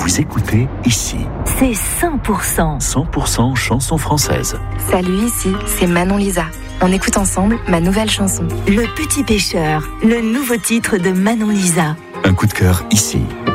Vous écoutez Ici. C'est 100%. 100% chansons françaises. Salut, ici, c'est Manon Lisa. On écoute ensemble ma nouvelle chanson. Le Petit Pêcheur, le nouveau titre de Manon Lisa. Un coup de cœur ici.